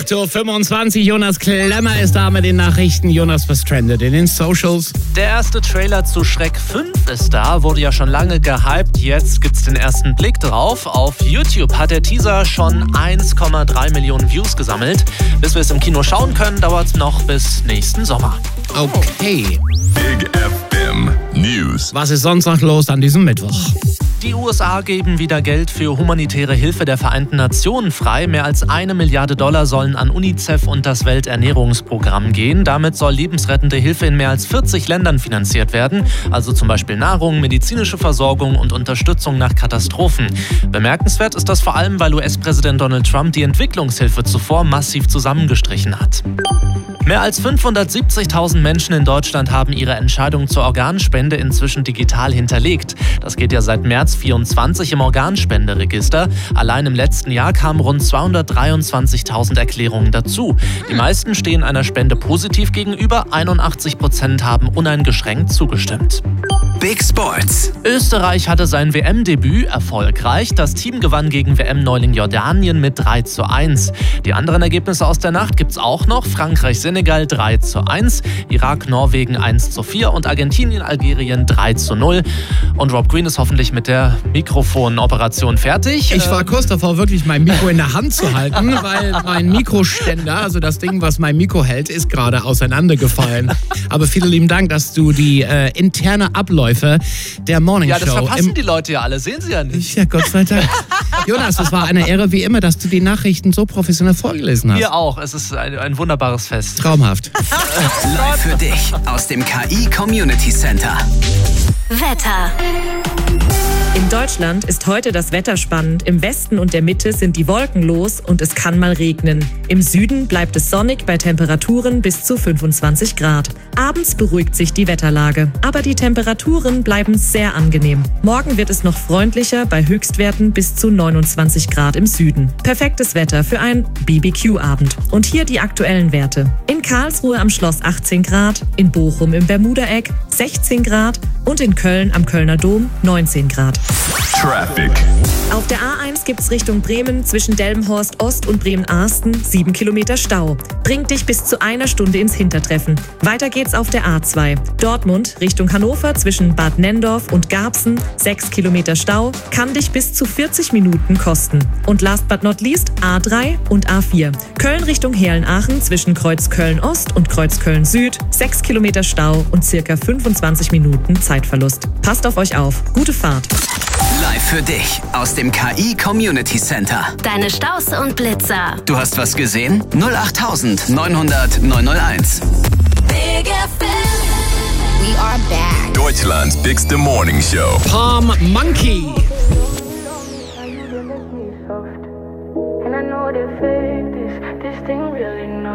8.25 Uhr, Jonas Klemmer ist da mit den Nachrichten. Jonas, was trendet in den Socials? Der erste Trailer zu Shrek 5 ist da, wurde ja schon lange gehypt. Jetzt gibt's den ersten Blick drauf. Auf YouTube hat der Teaser schon 1,3 Millionen Views gesammelt. Bis wir es im Kino schauen können, dauert es noch bis nächsten Sommer. Okay. Big FM News. Was ist sonst noch los an diesem Mittwoch? Die USA geben wieder Geld für humanitäre Hilfe der Vereinten Nationen frei. Mehr als $1 Milliarde sollen an UNICEF und das Welternährungsprogramm gehen. Damit soll lebensrettende Hilfe in mehr als 40 Ländern finanziert werden. Also zum Beispiel Nahrung, medizinische Versorgung und Unterstützung nach Katastrophen. Bemerkenswert ist das vor allem, weil US-Präsident Donald Trump die Entwicklungshilfe zuvor massiv zusammengestrichen hat. Mehr als 570.000 Menschen in Deutschland haben ihre Entscheidung zur Organspende inzwischen digital hinterlegt. Das geht ja seit März 2024 im Organspenderegister. Allein im letzten Jahr kamen rund 223.000 Erklärungen dazu. Die meisten stehen einer Spende positiv gegenüber, 81% haben uneingeschränkt zugestimmt. Big Sports. Österreich hatte sein WM-Debüt erfolgreich. Das Team gewann gegen WM-Neuling Jordanien mit 3:1. Die anderen Ergebnisse aus der Nacht gibt's auch noch. Frankreich-Senegal 3:1, Irak-Norwegen 1:4 und Argentinien-Algerien 3:0. Und Rob Green ist hoffentlich mit der Mikrofonoperation fertig. Ich war kurz davor, wirklich mein Mikro in der Hand zu halten, weil mein Mikroständer, also das Ding, was mein Mikro hält, ist gerade auseinandergefallen. Aber vielen lieben Dank, dass du die interne Abläufe der Morning Show... Ja, das verpassen die Leute ja alle, sehen sie ja nicht. Ja, Gott sei Dank. Jonas, es war eine Ehre wie immer, dass du die Nachrichten so professionell vorgelesen hast. Mir auch, es ist ein wunderbares Fest. Traumhaft. Live für dich aus dem KI Community Center. Wetter. In Deutschland ist heute das Wetter spannend. Im Westen und der Mitte sind die Wolken los und es kann mal regnen. Im Süden bleibt es sonnig bei Temperaturen bis zu 25 Grad. Abends beruhigt sich die Wetterlage, aber die Temperaturen bleiben sehr angenehm. Morgen wird es noch freundlicher bei Höchstwerten bis zu 29 Grad im Süden. Perfektes Wetter für einen BBQ-Abend. Und hier die aktuellen Werte. In Karlsruhe am Schloss 18 Grad, in Bochum im Bermudaeck 16 Grad und in Köln am Kölner Dom 19 Grad. Traffic. Auf der A1 gibt's Richtung Bremen zwischen Delmenhorst Ost und Bremen-Arsten 7 Kilometer Stau. Bringt dich bis zu 1 Stunde ins Hintertreffen. Weiter geht's auf der A2. Dortmund Richtung Hannover zwischen Bad Nenndorf und Garbsen 6 Kilometer Stau. Kann dich bis zu 40 Minuten kosten. Und last but not least A3 und A4. Köln Richtung Herlenaachen zwischen Kreuzköln Ost und Kreuzköln Süd 6 Kilometer Stau und circa 25 Minuten Zeitverlust. Passt auf euch auf. Gute Fahrt. Live für dich aus dem KI Community Center. Deine Staus und Blitzer. Du hast was gesehen? 08900 901. Big FM. We are back. Deutschland's bigste Morning Show. Palm Monkey. And I know they fake this thing really